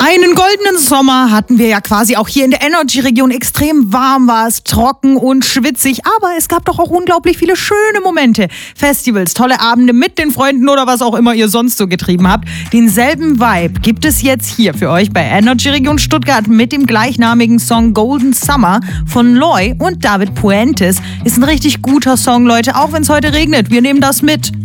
Einen goldenen Sommer hatten wir ja quasi auch hier in der Energy-Region. Extrem warm war es, trocken und schwitzig, aber es gab doch auch unglaublich viele schöne Momente. Festivals, tolle Abende mit den Freunden oder was auch immer ihr sonst so getrieben habt. Denselben Vibe gibt es jetzt hier für euch bei Energy-Region Stuttgart mit dem gleichnamigen Song Golden Summer von Loy und David Puentes. Ist ein richtig guter Song, Leute, auch wenn es heute regnet. Wir nehmen das mit.